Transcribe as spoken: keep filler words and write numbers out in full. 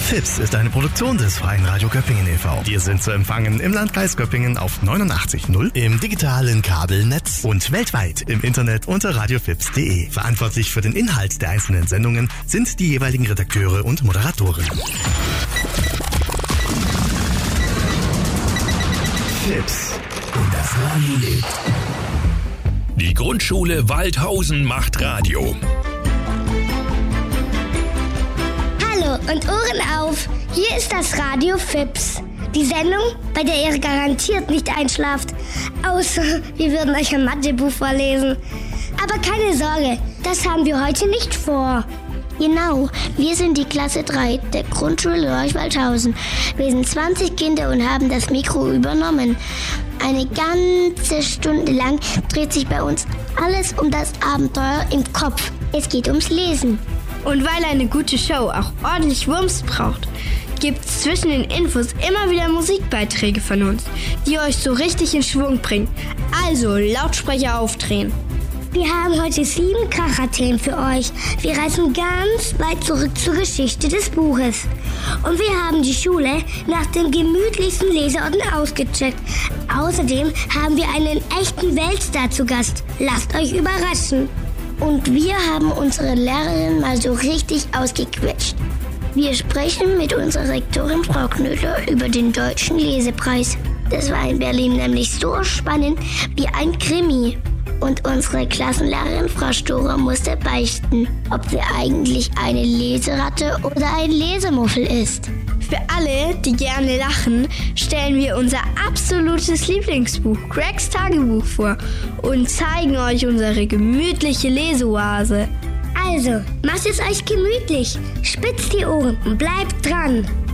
Fips ist eine Produktion des Freien Radio Göppingen e V Wir sind zu empfangen im Landkreis Göppingen auf neunundachtzig Komma null, im digitalen Kabelnetz und weltweit im Internet unter radiofips punkt de. Verantwortlich für den Inhalt der einzelnen Sendungen sind die jeweiligen Redakteure und Moderatoren. Fips und das Radio lebt. Die Grundschule Waldhausen macht Radio. Hallo und Ohren auf, hier ist das Radio Fips. Die Sendung, bei der ihr garantiert nicht einschlaft. Außer wir würden euch ein Mathebuch vorlesen. Aber keine Sorge, das haben wir heute nicht vor. Genau, wir sind die Klasse drei der Grundschule Lorch-Waldhausen. Wir sind zwanzig Kinder und haben das Mikro übernommen. Eine ganze Stunde lang dreht sich bei uns alles um das Abenteuer im Kopf. Es geht ums Lesen. Und weil eine gute Show auch ordentlich Wumms braucht, gibt es zwischen den Infos immer wieder Musikbeiträge von uns, die euch so richtig in Schwung bringen. Also Lautsprecher aufdrehen. Wir haben heute sieben Kracher-Themen für euch. Wir reisen ganz weit zurück zur Geschichte des Buches. Und wir haben die Schule nach den gemütlichsten Leseorten ausgecheckt. Außerdem haben wir einen echten Weltstar zu Gast. Lasst euch überraschen. Und wir haben unsere Lehrerin mal so richtig ausgequetscht. Wir sprechen mit unserer Rektorin Frau Knödler über den Deutschen Lesepreis. Das war in Berlin nämlich so spannend wie ein Krimi. Und unsere Klassenlehrerin Frau Storer musste beichten, ob sie eigentlich eine Leseratte oder ein Lesemuffel ist. Für alle, die gerne lachen, stellen wir unser absolutes Lieblingsbuch, Gregs Tagebuch, vor und zeigen euch unsere gemütliche Leseoase. Also, macht es euch gemütlich, spitzt die Ohren und bleibt dran.